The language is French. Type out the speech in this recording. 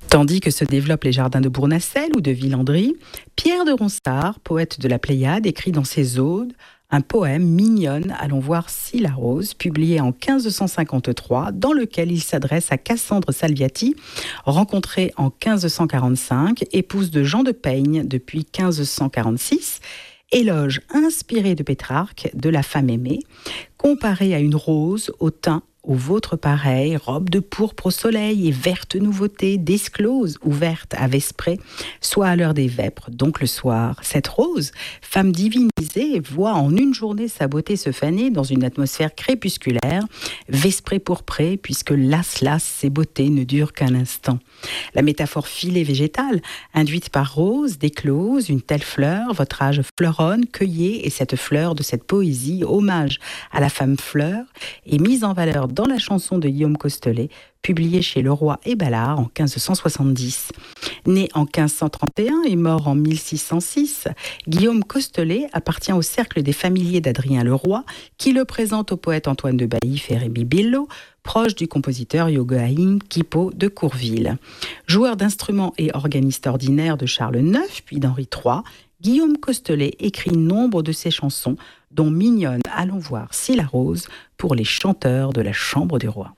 Tandis que se développent les jardins de Bournassel ou de Villandry, Pierre de Ronsard, poète de la Pléiade, écrit dans ses odes un poème Mignonne, allons voir si la rose, publié en 1553, dans lequel il s'adresse à Cassandre Salviati, rencontrée en 1545, épouse de Jean de Peigne depuis 1546, éloge inspiré de Pétrarque de la femme aimée, comparée à une rose au teint au vôtre pareil, robe de pourpre au soleil et verte nouveauté, disclose ou verte à vesprée, soit à l'heure des vêpres, donc le soir. Cette rose, femme divinisée, voit en une journée sa beauté se faner dans une atmosphère crépusculaire, vesprée pourprée, puisque las ses beautés ne durent qu'un instant. La métaphore filée végétale, induite par rose, déclose, une telle fleur, votre âge fleuronne, cueillez, et cette fleur de cette poésie, hommage à la femme fleur, est mise en valeur dans la chanson de Guillaume Costelet, publiée chez Leroy et Ballard en 1570. Né en 1531 et mort en 1606, Guillaume Costelet appartient au cercle des familiers d'Adrien Leroy, qui le présente au poète Antoine de Baïf et Rémy Bello, proche du compositeur Joachim Quippo de Courville. Joueur d'instruments et organiste ordinaire de Charles IX puis d'Henri III, Guillaume Costelet écrit nombre de ses chansons, dont Mignonne, allons voir si la rose, pour les chanteurs de la Chambre du Roi.